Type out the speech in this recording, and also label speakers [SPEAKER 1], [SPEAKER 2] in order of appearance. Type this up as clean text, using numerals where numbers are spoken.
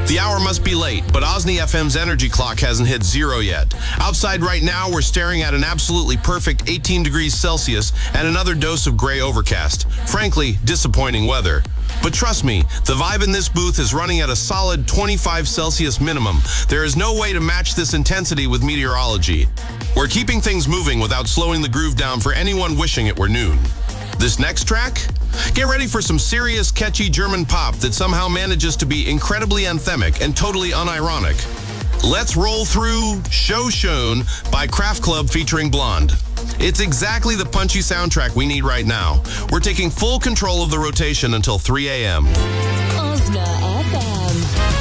[SPEAKER 1] The hour must be late, but Osni FM's energy clock hasn't hit zero yet. Outside right now, we're staring at an absolutely perfect 18 degrees Celsius and another dose of gray overcast. Frankly, disappointing weather. But trust me, the vibe in this booth is running at a solid 25 Celsius minimum. There is no way to match this intensity with meteorology. We're keeping things moving without slowing the groove down for anyone wishing it were noon. This next track? Get ready for some serious, catchy German pop that somehow manages to be incredibly anthemic and totally unironic. Let's roll through Show Shown by Kraft Club featuring Blonde. It's exactly the punchy soundtrack we need right now. We're taking full control of the rotation until 3 a.m.